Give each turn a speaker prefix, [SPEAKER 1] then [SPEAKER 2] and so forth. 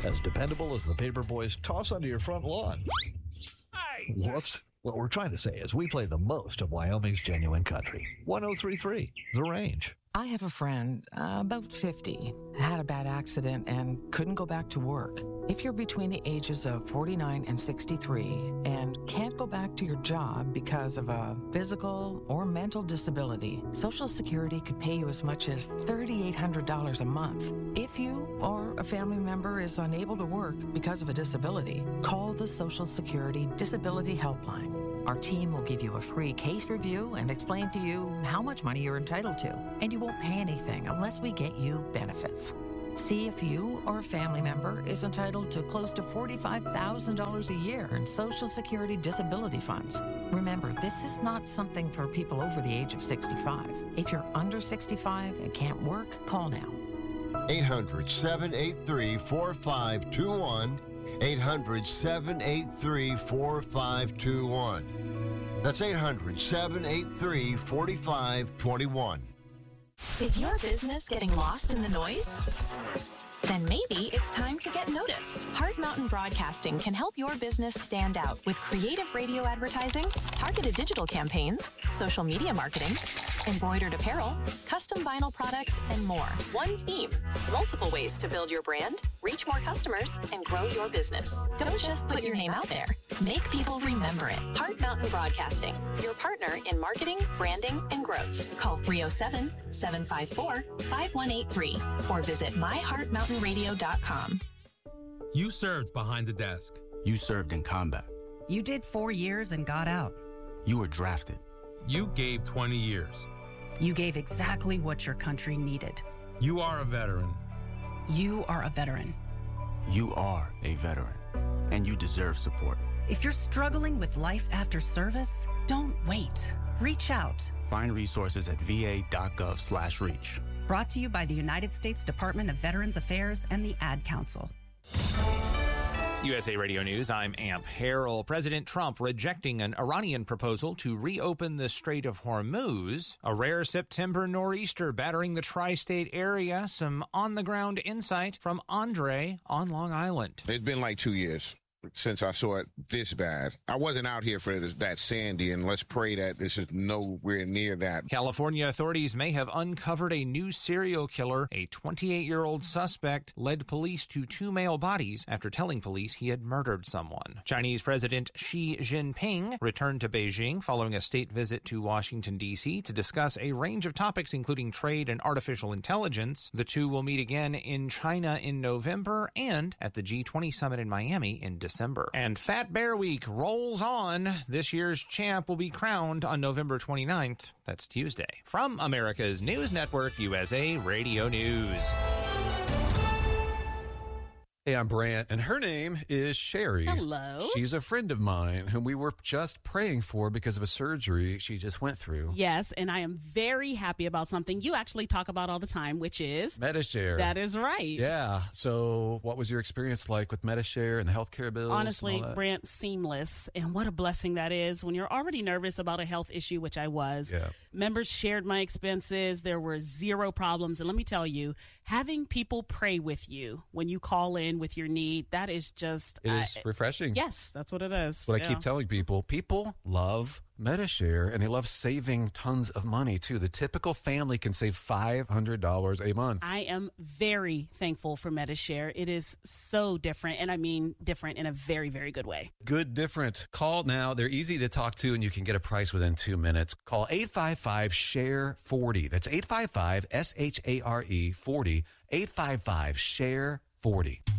[SPEAKER 1] As dependable as the paper boys toss onto your front lawn. Whoops. What we're trying to say is we play the most of Wyoming's genuine country. 103.3, The Range.
[SPEAKER 2] I have a friend, about 50, had a bad accident and couldn't go back to work. If you're between the ages of 49 and 63 and can't go back to your job because of a physical or mental disability, Social Security could pay you as much as $3,800 a month. If you or a family member is unable to work because of a disability, call the Social Security Disability Helpline. Our team will give you a free case review and explain to you how much money you're entitled to, and you won't pay anything unless we get you benefits. See if you or a family member is entitled to close to $45,000 a year in Social Security disability funds. Remember, this is not something for people over the age of 65. If you're under 65 and can't work, call now.
[SPEAKER 3] 800-783-4521. 800-783-4521. That's 800-783-4521.
[SPEAKER 4] Is your business getting lost in the noise? Then maybe it's time to get noticed. Heart Mountain Broadcasting can help your business stand out with creative radio advertising, targeted digital campaigns, social media marketing, embroidered apparel, custom vinyl products, and more. One team, multiple ways to build your brand, reach more customers, and grow your business. Don't just put your name out there. Make people remember it. Heart Mountain Broadcasting, your partner in marketing, branding, and growth. Call 307-754-5183 or visit myheartmountainradio.com.
[SPEAKER 5] You served behind the desk.
[SPEAKER 6] You served in combat.
[SPEAKER 7] You did 4 years and got out.
[SPEAKER 6] You were drafted.
[SPEAKER 5] You gave 20 years.
[SPEAKER 7] You gave exactly what your country needed.
[SPEAKER 5] You are a veteran.
[SPEAKER 7] You are a veteran.
[SPEAKER 6] You are a veteran, and you deserve support.
[SPEAKER 7] If you're struggling with life after service, don't wait. Reach out.
[SPEAKER 6] Find resources at va.gov/reach.
[SPEAKER 7] Brought to you by the United States Department of Veterans Affairs and the Ad Council.
[SPEAKER 8] USA Radio News, I'm Amp Harrell. President Trump rejecting an Iranian proposal to reopen the Strait of Hormuz. A rare September nor'easter battering the tri-state area. Some on-the-ground insight from Andre on Long Island.
[SPEAKER 9] It's been like 2 years since I saw it this bad. I wasn't out here for that Sandy, and let's pray that this is nowhere near that.
[SPEAKER 8] California authorities may have uncovered a new serial killer. A 28-year-old suspect led police to 2 male bodies after telling police he had murdered someone. Chinese President Xi Jinping returned to Beijing following a state visit to Washington, D.C. to discuss a range of topics including trade and artificial intelligence. The two will meet again in China in November and at the G20 summit in Miami in December. And Fat Bear Week rolls on. This year's champ will be crowned on November 29th. That's Tuesday. From America's News Network, USA Radio News.
[SPEAKER 10] Hey, I'm Brant, and her name is Sherry.
[SPEAKER 11] Hello.
[SPEAKER 10] She's a friend of mine whom we were just praying for because of a surgery she just went through.
[SPEAKER 11] Yes, and I am very happy about something you actually talk about all the time, which is
[SPEAKER 10] Medi-Share.
[SPEAKER 11] That is right.
[SPEAKER 10] Yeah. So what was your experience like with Medi-Share and the healthcare bills?
[SPEAKER 11] Honestly, Brant, seamless. And what a blessing that is when you're already nervous about a health issue, which I was.
[SPEAKER 10] Yeah.
[SPEAKER 11] Members shared my expenses. There were 0 problems. And let me tell you, having people pray with you when you call in with your need, that is just...
[SPEAKER 10] It is refreshing.
[SPEAKER 11] Yes, that's what it is.
[SPEAKER 10] What I keep telling people. People love Medi-Share, and they love saving tons of money, too. The typical family can save $500 a month.
[SPEAKER 11] I am very thankful for Medi-Share. It is so different, and I mean different in a very, very good way.
[SPEAKER 10] Good different. Call now. They're easy to talk to, and you can get a price within 2 minutes. Call 855-SHARE-40. That's 855-SHARE-40. 855-SHARE-40.